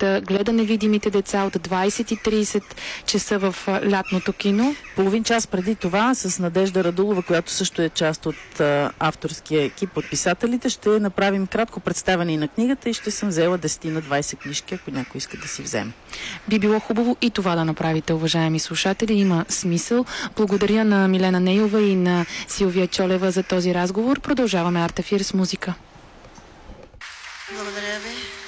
да гледа Невидимите деца от 20:30 часа в лятното кино. Половин час преди това с Надежда Радулова, която също е част от авторския екип от писателите, ще направим кратко представяне на книгата и ще съм взела 10 на 20 книжки, ако някой иска да си вземе. Би било хубаво и това да направите, уважаеми слушатели. Има смисъл. Благодаря на Милена Нейова и на Силвия Чолева за този разговор. Продължаваме Арт Ефир с музика. Благодаря ви.